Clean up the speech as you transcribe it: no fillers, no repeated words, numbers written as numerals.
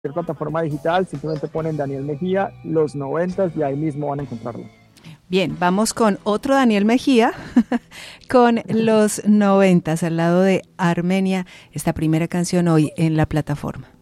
plataforma digital, simplemente ponen Daniel Mejía, los 90 y ahí mismo van a encontrarlo. Bien, vamos con otro Daniel Mejía, con los 90 al lado de Armenia, esta primera canción hoy en la plataforma.